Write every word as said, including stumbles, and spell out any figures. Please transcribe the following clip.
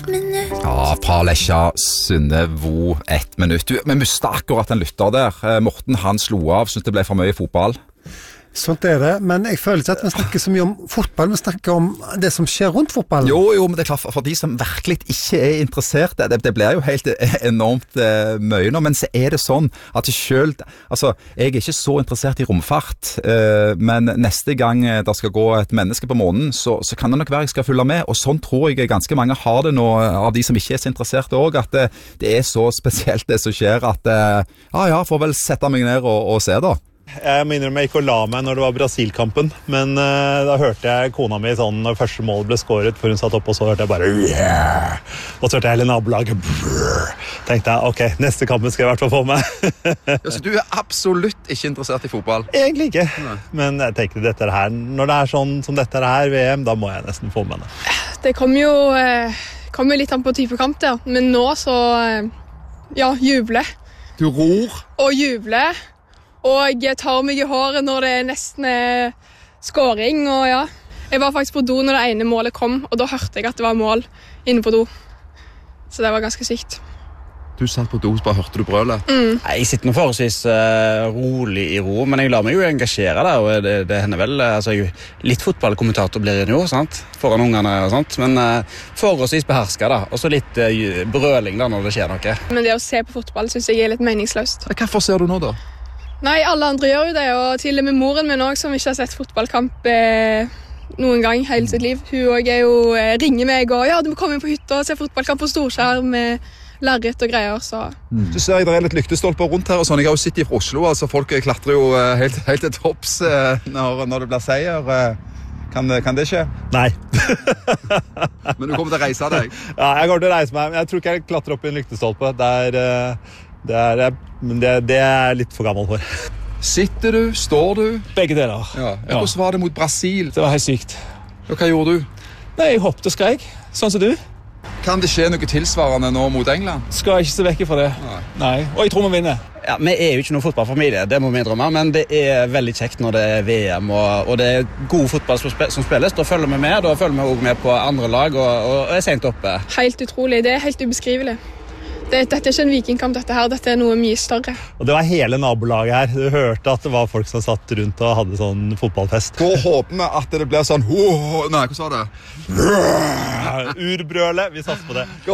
ett minutt. Ja, fra Lesja, Synnevo, ett minutt. Du, vi mistet akkurat en lytter der. Morten, han slo av, synes det ble for mye fotball. Sånt er det, men jeg føler ikke at vi snakker så mye om fotball, vi snakker om det som skjer rundt fotballen. Jo, jo, men det er klart, for de som virkelig ikke er interessert, det, det blir jo helt enormt eh, mye nå, men så er det sånn at selv, altså, jeg er ikke så interessert i romfart, eh, men neste gang det skal gå et menneske på månen, så, så kan det nok være jeg skal følge med, og sånn tror jeg ganske mange har det nå, av de som ikke er så interessert også, at det, det er så spesielt det som skjer, at eh, ja, ja, får vel sette meg ned og, og se da. Jeg må innrømme jeg ikke å la meg når det var Brasil-kampen, men uh, da hørte jeg kona mi sånn når første mål ble skåret, for hun satt opp, og så hørte jeg bare yeah! Og så hørte jeg hele nabolaget brrr. Tenkte jeg, ok, neste kampen skal jeg i hvert fall få med. Ja, så du er absolutt ikke interessert i fotball? Egentlig ikke, Nei. Men jeg tenkte dette her, når det er sånn som dette her, V M, da må jeg nesten få med det. Det kommer jo eh, kommer litt an på type kamp der, men nå så, eh, ja, juble. Du ror? Og juble. Og jeg tar meg i håret når det nesten er skåring, og ja. Jeg var faktisk på do når det ene målet kom, og da hørte jeg at det var mål inne på do. Så det var ganske sykt. Du satt på do, bare hørte du brølet? Mm. Jeg sitter nå forholdsvis uh, rolig i ro, men jeg lar meg jo engasjere der, og det, det hender vel, altså, jeg, litt fotballkommentator blir det jo, sant? Foran ungene og sånt, men uh, forholdsvis behersket da, og så litt uh, brøling da når det skjer noe. Men det å se på fotball synes jeg er litt meningsløst. Hvorfor ser du nå da? Nei, alle andre gjør jo det, og til og med moren min også, som ikke har sett fotballkamp eh, noen gang hele sitt liv. Hun også er jo, eh, ringer meg og ja, du må komme inn på hytta og se fotballkamp på storskjerm med lerret og greier, så... Mm. Så ser jeg det er litt lyktestolper rundt her og sånn. Jeg har jo sittet fra Oslo, altså folk klatrer jo eh, helt, helt til topps eh, når, når det blir seier. Eh, kan, kan det skje? Nei. Men du kommer til å reise deg? Ja, jeg kommer til å reise meg, men jeg tror ikke jeg klatrer opp i en lyktestolpe. Det er... Uh, Det er, men det, det er litt for gammel for. Sitter du? Står du? Begge deler. Ja. Ja. Hvordan var det mot Brasil? Det var helt sykt. Og hva gjorde du? Nei, jeg hoppet og skrek, sånn som du. Kan det skje noe tilsvarende nå mot England? Skal jeg ikke se vekk fra det. Nei. Nei. Og jeg tror vi vinner. Ja, vi er jo ikke noen fotballfamilie, det må vi drømme, men det er veldig kjekt når det er V M, og, og det er god fotball som, sp som spilles. Da følger vi med, da følger vi også med på andre lag, og, og, og er sent oppe. Helt utrolig, det er helt ubeskrivelig. Det, dette er ikke en vikingkamp, dette her. Dette er noe mye større. Og det var hele nabolaget her. Du hørte at det var folk som satt rundt og hadde sånn fotballfest. Hvor håper vi at det blir sånn oh, Nei, hva sa det? Urbrølet, vi satser på det.